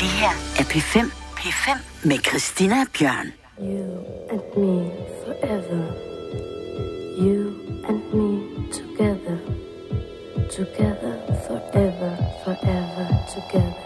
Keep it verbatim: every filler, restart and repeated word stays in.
Det her er P fem. P fem med Christina Bjørn. You and me forever. You and me together. Together forever, forever together.